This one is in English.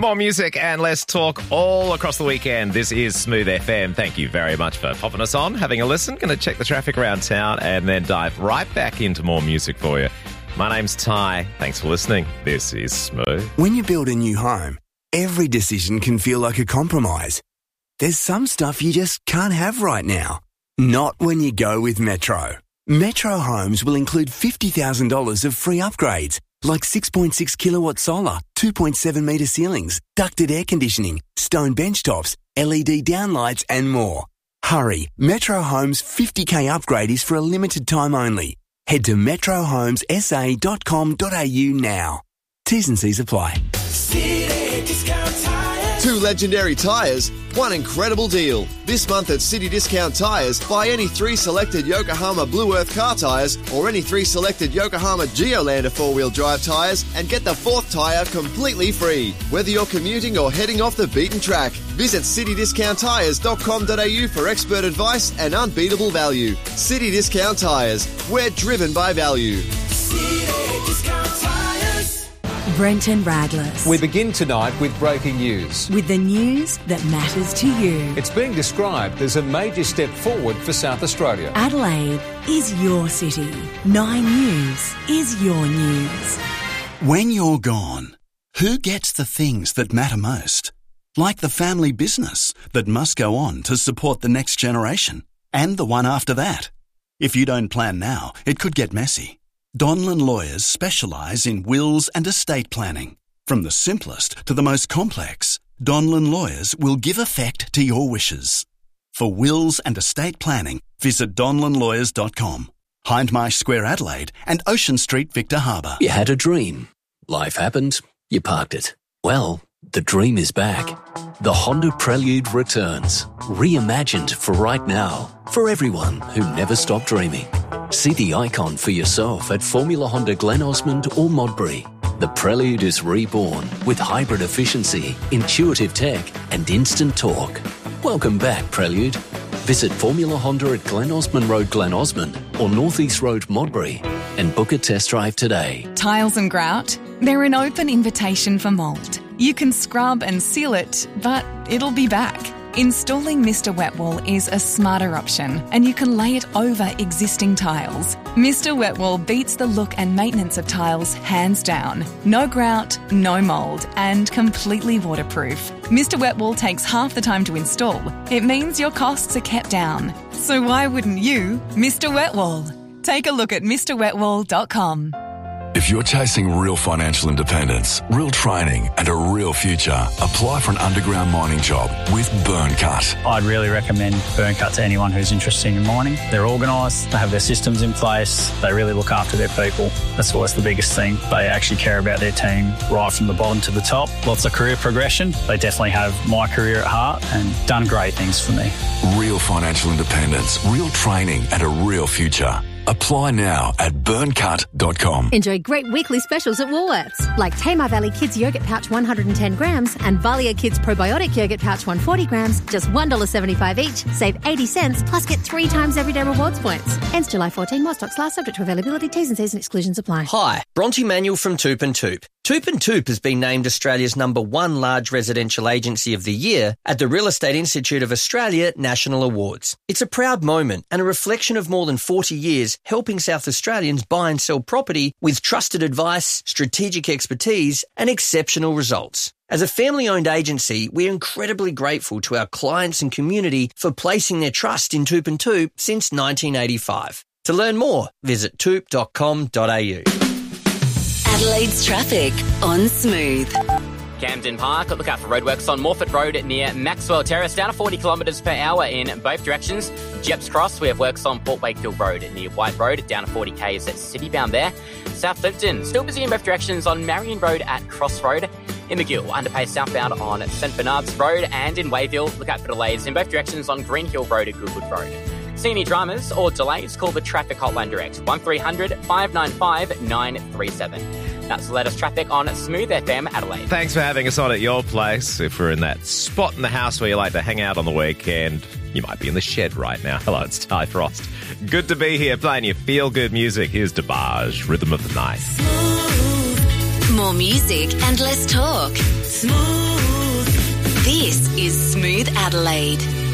More music and less talk all across the weekend. This is Smooth FM. Thank you very much for popping us on, having a listen. Going to check the traffic around town and then dive right back into more music for you. My name's Ty. Thanks for listening. This is Smooth. When you build a new home, every decision can feel like a compromise. There's some stuff you just can't have right now. Not when you go with Metro. Metro Homes will include $50,000 of free upgrades, like 6.6 kilowatt solar, 2.7 metre ceilings, ducted air conditioning, stone bench tops, LED downlights and more. Hurry, Metro Homes 50k upgrade is for a limited time only. Head to metrohomesa.com.au now. T's and C's apply. City Discount Tires. 2 legendary tyres, 1 incredible deal. This month at City Discount Tyres, buy any 3 selected Yokohama Blue Earth car tyres or any 3 selected Yokohama Geolander 4-wheel drive tyres and get the 4th tyre completely free. Whether you're commuting or heading off the beaten track, visit citydiscounttyres.com.au for expert advice and unbeatable value. City Discount Tyres, we're driven by value. City Discount Tires. Brenton Radless. We begin tonight with breaking news. With the news that matters to you. It's being described as a major step forward for South Australia. Adelaide is your city. 9 News is your news. When you're gone, who gets the things that matter most? Like the family business that must go on to support the next generation and the one after that. If you don't plan now, it could get messy. Donlan Lawyers specialise in wills and estate planning. From the simplest to the most complex, Donlan Lawyers will give effect to your wishes. For wills and estate planning, visit donlanlawyers.com. Hindmarsh Square, Adelaide and Ocean Street, Victor Harbour. You had a dream. Life happened. You parked it. Well, the dream is back. The Honda Prelude returns. Reimagined for right now. For everyone who never stopped dreaming. See the icon for yourself at Formula Honda Glen Osmond or Modbury. The Prelude is reborn with hybrid efficiency, intuitive tech and instant torque. Welcome back, Prelude. Visit Formula Honda at Glen Osmond Road, Glen Osmond or North East Road, Modbury and book a test drive today. Tiles and grout, they're an open invitation for mould. You can scrub and seal it, but it'll be back. Installing Mr. Wet Wall is a smarter option and you can lay it over existing tiles. Mr. Wet Wall beats the look and maintenance of tiles hands down. No grout, no mould and completely waterproof. Mr. Wet Wall takes half the time to install. It means your costs are kept down. So why wouldn't you, Mr. Wet Wall? Take a look at mrwetwall.com. If you're chasing real financial independence, real training and a real future, apply for an underground mining job with Burncut. I'd really recommend Burncut to anyone who's interested in mining. They're organised, they have their systems in place, they really look after their people. That's always the biggest thing. They actually care about their team right from the bottom to the top. Lots of career progression. They definitely have my career at heart and done great things for me. Real financial independence, real training and a real future. Apply now at burncut.com. Enjoy great weekly specials at Woolworths, like Tamar Valley Kids Yogurt Pouch 110 grams and Valia Kids Probiotic Yogurt Pouch 140 grams, just $1.75 each. Save 80 cents, plus get 3 times everyday rewards points. Ends July 14. More stocks last, subject to availability. T's and C's and exclusions apply. Hi, Bronte Manuel from Toop and Toop. Toop and Toop has been named Australia's #1 large residential agency of the year at the Real Estate Institute of Australia National Awards. It's a proud moment and a reflection of more than 40 years helping South Australians buy and sell property with trusted advice, strategic expertise and exceptional results. As a family-owned agency, we're incredibly grateful to our clients and community for placing their trust in Toop and Toop since 1985. To learn more, visit toop.com.au. Adelaide's traffic on Smooth. Camden Park, look out for roadworks on Morford Road near Maxwell Terrace, down to 40 kilometres per hour in both directions. Jeps Cross, we have works on Port Wakefield Road near White Road, down to 40 k's at Citybound there. South Lympton, still busy in both directions on Marion Road at Cross Road. In McGill, underpass southbound on St Bernard's Road, and in Wayville, look out for delays in both directions on Green Hill Road at Goodwood Road. See any dramas or delays, call the traffic hotline direct, 1300 595 937. That's the latest traffic on Smooth FM Adelaide. Thanks for having us on at your place. If we're in that spot in the house where you like to hang out on the weekend, you might be in the shed right now. Hello, it's Ty Frost. Good to be here playing your feel-good music. Here's DeBarge, Rhythm of the Night. Smooth. More music and less talk. Smooth. This is Smooth Adelaide.